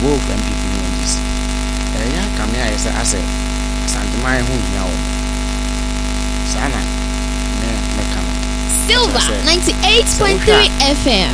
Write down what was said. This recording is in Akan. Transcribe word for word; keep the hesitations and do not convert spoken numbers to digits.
both M P P and N D C. Yeah, come here as I said, Santamai who know. Sana, me, me come. Silver ninety-eight point three F M.